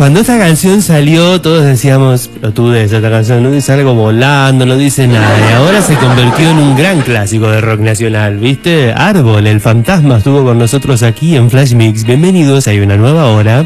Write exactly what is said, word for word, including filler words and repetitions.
Cuando esta canción salió, todos decíamos, pero tú de esta canción, no dice algo volando, no dice nada. Y ahora se convirtió en un gran clásico de rock nacional, ¿viste? Árbol, el fantasma, estuvo con nosotros aquí en Flash Mix. Bienvenidos, hay una nueva hora.